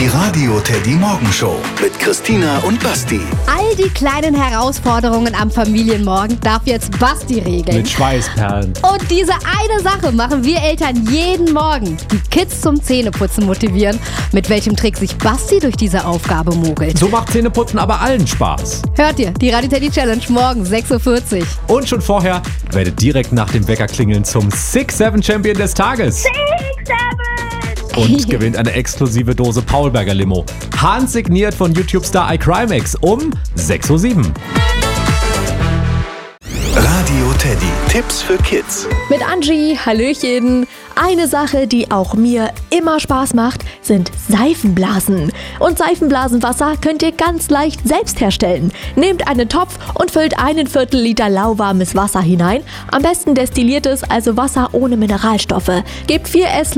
Die Radio Teddy Morgenshow mit Christina und Basti. All die kleinen Herausforderungen am Familienmorgen darf jetzt Basti regeln. Mit Schweißperlen. Und diese eine Sache machen wir Eltern jeden Morgen. Die Kids zum Zähneputzen motivieren. Mit welchem Trick sich Basti durch diese Aufgabe mogelt. So macht Zähneputzen aber allen Spaß. Hört ihr die Radio Teddy Challenge morgen 6.40 Uhr. Und schon vorher werdet direkt nach dem Weckerklingeln zum 6-7 Champion des Tages. 6-7! Und gewinnt eine exklusive Dose Paulberger Limo. Handsigniert von YouTube-Star iCrimex um 6.07 Uhr. Radio Teddy. Tipps für Kids. Mit Angie, Hallöchen. Eine Sache, die auch mir immer Spaß macht, sind Seifenblasen. Und Seifenblasenwasser könnt ihr ganz leicht selbst herstellen. Nehmt einen Topf und füllt 1/4 Liter lauwarmes Wasser hinein. Am besten destilliertes, also Wasser ohne Mineralstoffe. Gebt 4 Esslöffel